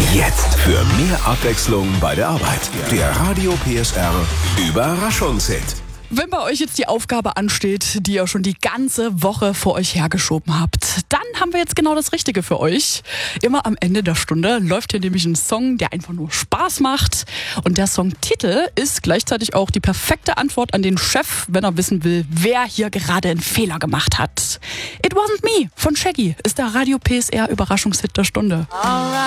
Jetzt für mehr Abwechslung bei der Arbeit. Der Radio PSR Überraschungshit. Wenn bei euch jetzt die Aufgabe ansteht, die ihr schon die ganze Woche vor euch hergeschoben habt, dann haben wir jetzt genau das Richtige für euch. Immer am Ende der Stunde läuft hier nämlich ein Song, der einfach nur Spaß macht. Und der Songtitel ist gleichzeitig auch die perfekte Antwort an den Chef, wenn er wissen will, wer hier gerade einen Fehler gemacht hat. It Wasn't Me von Shaggy ist der Radio PSR Überraschungshit der Stunde.